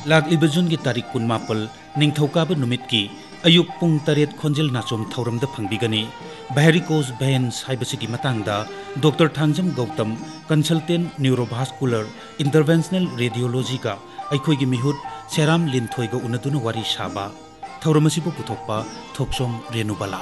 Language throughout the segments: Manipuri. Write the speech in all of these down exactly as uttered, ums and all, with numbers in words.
ꯂꯥꯛꯂꯤꯕ ꯖꯨꯟꯒꯤ ꯇꯥꯔꯤꯛ ꯀꯨꯟꯃꯥꯄꯜ ꯅꯤꯡꯊꯧꯀꯥꯕ ꯅꯨꯃꯤꯠꯀꯤ ꯑꯌꯨꯛ ꯄꯨꯡ ꯇꯔꯦꯠ ꯈꯣꯟꯖꯦꯜ ꯅꯥꯆꯣꯝ ꯊꯧꯔꯝꯗ ꯐꯪꯕꯤꯒꯅꯤ ꯚꯦꯔꯤꯀꯣꯁ ꯚꯦꯟꯁ ꯍꯥꯏꯕꯁꯤꯒꯤ ꯃꯇꯥꯡꯗ ꯗꯣꯛꯇꯔ ꯊꯥꯡꯖꯝ ꯒꯧꯇꯝ ꯀꯟꯁꯜꯇꯦꯟ ꯅ꯭ꯌꯨꯔꯣꯚꯥꯁꯀꯨꯂꯔ ꯏꯟꯇꯔꯚꯦꯟꯁꯅꯦꯜ ꯔꯦꯗꯤꯑꯣꯂꯣꯖꯤꯒ ꯑꯩꯈꯣꯏꯒꯤ ꯃꯤꯍꯨꯠ ꯁꯦꯔꯥꯝ ꯂꯤꯟꯊꯣꯏꯒ ꯎꯅꯗꯨꯅ ꯋꯥꯔꯤ ꯁꯥꯕ ꯊꯧꯔꯝ ꯑꯁꯤꯕꯨ ꯄꯨꯊꯣꯛꯄ ꯊꯣꯛꯆꯣꯝ ꯔꯦꯅꯨꯕꯂꯥ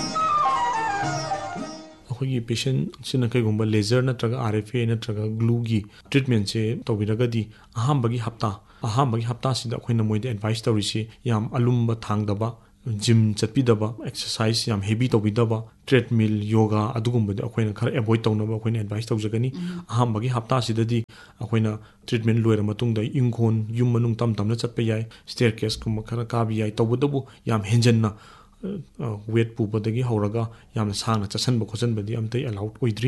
ꯑꯩꯈꯣꯏꯒꯤ ꯄꯦꯁꯦꯟꯁꯤꯅ ꯀꯩꯒꯨꯝꯕ ꯂꯦꯖꯔ ꯅꯠꯇ꯭ꯔꯒ ꯑꯥꯔ ꯑꯦꯐ ꯑꯦ ꯅꯠꯇ꯭ꯔꯒ ꯒ꯭ꯂꯨꯒꯤ ꯇ꯭ꯔꯤꯠꯃꯦꯟꯁꯦ ꯇꯧꯕꯤꯔꯒꯗꯤ ꯑꯍꯥꯟꯕꯒꯤ ꯍꯞꯇꯥ ꯑꯍꯥꯟꯕꯒꯤ ꯍꯞꯇꯥꯁꯤꯗ ꯑꯩꯈꯣꯏꯅ ꯃꯣꯏꯗ ꯑꯦꯗꯚꯥꯏꯁ ꯇꯧꯔꯤꯁꯤ ꯌꯥꯝ ꯑꯂꯨꯝꯕ ꯊꯥꯡꯗꯕ ꯖꯤꯝ ꯆꯠꯄꯤꯗꯕ ꯑꯦꯛꯁꯔꯁꯥꯏꯁ ꯌꯥꯝ ꯍꯦꯚꯤ ꯇꯧꯕꯤꯗꯕ ꯇ꯭ꯔꯦꯗꯃꯤꯜ ꯌꯣꯒꯥ ꯑꯗꯨꯒꯨꯝꯕꯗꯤ ꯑꯩꯈꯣꯏꯅ ꯈꯔ ꯑꯦꯚꯣꯏꯗ ꯇꯧꯅꯕ ꯑꯩꯈꯣꯏꯅ ꯑꯦꯗꯚꯥꯏꯁ ꯇꯧꯖꯒꯅꯤ ꯑꯍꯥꯟꯕꯒꯤ ꯍꯞꯇꯥꯁꯤꯗꯗꯤ ꯑꯩꯈꯣꯏꯅ ꯇ꯭ꯔꯤꯠꯃꯦꯟ ꯂꯣꯏꯔ ꯃꯇꯨꯡꯗ ꯏꯪꯈꯣꯜ ꯌꯨꯝ ꯃꯅꯨꯡ ꯇꯝ ꯇꯝꯅ ꯆꯠꯄ ꯌꯥꯏ ꯁ꯭ꯇꯦꯌꯔ ꯀꯦꯁꯀꯨꯝꯕ ꯈꯔ ꯀꯥꯕ ꯌꯥꯏ ꯇꯧꯕꯇꯕꯨ ꯌꯥꯝ ꯍꯦꯟꯖꯟꯅ ꯋꯦꯠ ꯄꯨꯕꯗꯒꯤ ꯍꯧꯔꯒ ꯌꯥꯝꯅ ꯁꯥꯡꯅ ꯆꯠꯁꯟꯕ ꯈꯣꯠꯆꯟꯕꯗꯤ ꯑꯝꯇ ꯑꯦꯂꯥꯎꯠ ꯑꯣꯏꯗ꯭ꯔꯤ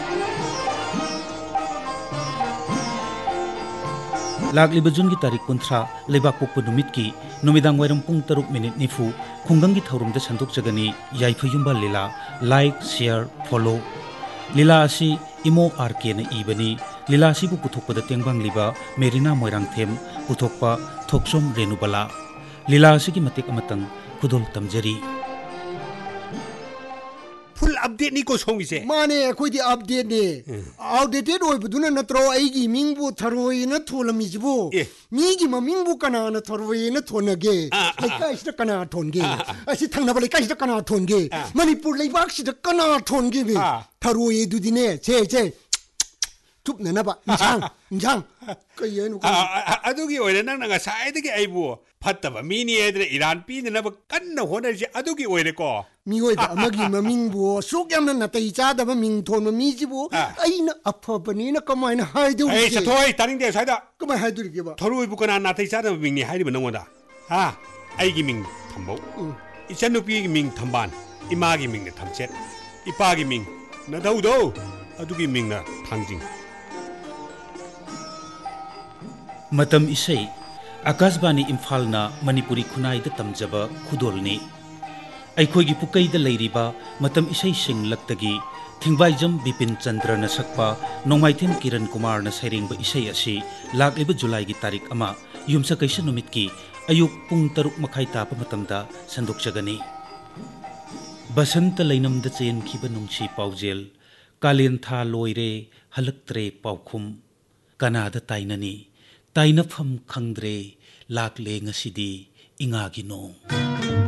ꯂꯥꯛꯂꯤꯕ ꯖꯨꯟꯒꯤ ꯇꯥꯔꯤꯛ ꯀꯨꯟꯊ꯭ꯔꯥ ꯂꯩꯕꯥꯛꯄꯣꯛꯄ ꯅꯨꯃꯤꯠꯀꯤ ꯅꯨꯃꯤꯗꯥꯡ ꯋꯥꯏꯔꯝ ꯄꯨꯡ ꯇꯔꯨꯛ ꯃꯤꯅꯤꯠ ꯅꯤꯐꯨ ꯈꯨꯡꯒꯪꯒꯤ ꯊꯧꯔꯝꯗ ꯁꯟꯗꯣꯛꯆꯒꯅꯤ ꯌꯥꯏꯐ ꯌꯨꯝꯕ ꯂꯤꯂꯥ ꯂꯥꯏꯛ ꯁꯤꯌꯔ ꯐꯣꯂꯣ ꯂꯤꯂꯥ ꯑꯁꯤ ꯏꯃꯣ ꯑꯥꯔ ꯀꯦꯅ ꯏꯕꯅꯤ ꯂꯤꯂꯥ ꯑꯁꯤꯕꯨ ꯄꯨꯊꯣꯛꯄꯗ ꯇꯦꯡꯕꯥꯡꯂꯤꯕ ꯃꯦꯔꯤꯅꯥ ꯃꯣꯏꯔꯥꯡꯊꯦꯝ ꯄꯨꯊꯣꯛꯄ ꯊꯣꯛꯆꯣꯝ ꯔꯦꯅꯨꯕꯂꯥ ꯂꯤꯂꯥ ꯑꯁꯤꯒꯤ ꯃꯇꯦꯛ ꯑꯃꯇꯪ ꯈꯨꯗꯣꯜ ꯇꯝꯖꯔꯤ फुल अपडेट नहीं को सोंगी से माने कोई दी अपडेट ने आउटडेटेड होय बदुना नत्रो आईगी मिंगबु थरोय न थोलमिजबु मीगी ममिंगबु कना न थरोय न थोनगे लेकाइसद कना थोनगे असि थंगनाबा लेकाइसद कना थोनगे मणिपुर लेबाक सिद कना थोनगे बे थरोय दुदिने छे छे ꯇꯨꯞꯅꯅꯕ ꯏꯟꯁꯥꯡ ꯏꯟꯁꯥꯡ ꯀꯩ ꯍꯥꯏꯅꯣ ꯑꯗꯨꯒꯤ ꯑꯣꯏꯅ ꯅꯪꯅ ꯉꯁꯥꯏꯗꯒꯤ ꯑꯩꯕꯨ ꯐꯠꯇꯕ ꯃꯤꯅꯤ ꯍꯥꯏꯗꯅ ꯏꯔꯥꯟ ꯄꯤꯅꯅꯕ ꯀꯟꯅ ꯍꯣꯠꯅꯔꯤꯁꯦ ꯑꯗꯨꯒꯤ ꯑꯣꯏꯔꯦꯀꯣ ꯃꯤꯑꯣꯏꯕ ꯑꯃꯒꯤ ꯃꯃꯤꯡꯕꯨ ꯑꯁꯨꯛ ꯌꯥꯝꯅ ꯅꯥꯇꯩ ꯆꯥꯗꯕ ꯃꯤꯡ ꯊꯣꯟꯕ ꯃꯤꯁꯤꯕꯨ ꯑꯩꯅ ꯑꯐꯕꯅꯤꯅ ꯀꯃꯥꯏꯅ ꯍꯥꯏꯗꯧꯔꯤꯒꯦ ꯑꯩ ꯆꯠꯊꯣꯏ ꯇꯥꯅꯤꯡꯗꯦ ꯁ꯭ꯋꯥꯏꯗ ꯀꯃꯥꯏꯅ ꯍꯥꯏꯗꯧꯔꯤꯒꯦꯕ ꯊꯔꯣꯏꯕꯨ ꯀꯅꯥ ꯅꯥꯇꯩ ꯆꯥꯗꯕ ꯃꯤꯡꯅꯤ ꯍꯥꯏꯔꯤꯕ ꯅꯪꯉꯣꯟꯗ ꯍꯥ ꯑꯩꯒꯤ ꯃꯤꯡ ꯊꯝꯕꯧ ꯏꯆꯟꯅꯨꯄꯤꯒꯤ ꯃꯤꯡ ꯊꯝꯕꯥꯟ ꯏꯃꯥꯒꯤ ꯃꯤꯡꯅ ꯊꯝꯆꯦꯠ ꯏꯄꯥꯒꯤ ꯃꯤꯡ ꯅꯙꯧꯗꯧ ꯑꯗꯨꯒꯤ ꯃꯤꯡꯅ ꯊꯥꯡꯖꯤꯡ ꯃꯇꯝ ꯏꯁꯩ ꯑꯀꯥꯁꯕꯥꯅꯤ ꯏꯝꯐꯥꯜꯅ ꯃꯅꯤꯄꯨꯔꯤ ꯈꯨꯟꯅꯥꯏꯗ ꯇꯝꯖꯕ ꯈꯨꯗꯣꯜꯅꯤ ꯑꯩꯈꯣꯏꯒꯤ ꯄꯨꯀꯩꯗ ꯂꯩꯔꯤꯕ ꯃꯇꯝ ꯏꯁꯩꯁꯤꯡ ꯂꯛꯇꯒꯤ ꯊꯤꯡꯕꯥꯏꯖꯝ ꯕꯤꯄꯤꯟ ꯆꯟꯗ꯭ꯔꯅ ꯁꯛꯄ ꯅꯣꯡꯃꯥꯏꯊꯦꯝ ꯀꯤꯔꯟ ꯀꯨꯃꯥꯔꯅ ꯁꯩꯔꯦꯡꯕ ꯏꯁꯩ ꯑꯁꯤ ꯂꯥꯛꯂꯤꯕ ꯖꯨꯂꯥꯏꯒꯤ ꯇꯥꯔꯤꯛ ꯑꯃ ꯌꯨꯝꯁꯀꯩꯁ ꯅꯨꯃꯤꯠꯀꯤ ꯑꯌꯨꯛ ꯄꯨꯡ ꯇꯔꯨꯛ ꯃꯈꯥꯏ ꯇꯥꯕ ꯃꯇꯝꯗ ꯁꯟꯗꯣꯛꯆꯒꯅꯤ ꯕꯁꯟꯇ ꯂꯩꯅꯝꯗ ꯆꯦꯟꯈꯤꯕ ꯅꯨꯡꯁꯤ ꯄꯥꯎꯖꯦꯜ ꯀꯥꯂꯦꯟ ꯊꯥ ꯂꯣꯏꯔꯦ ꯍꯜꯂꯛꯇ꯭ꯔꯦ ꯄꯥꯎꯈꯨꯝ ꯀꯅꯥꯗ ꯇꯥꯏꯅꯅꯤ ꯇꯥꯏꯅꯐꯝ ꯈꯪꯗ꯭ꯔꯦ ꯂꯥꯛꯂꯦ ꯉꯁꯤꯗꯤ ꯏꯉꯥꯒꯤ ꯅꯣꯡ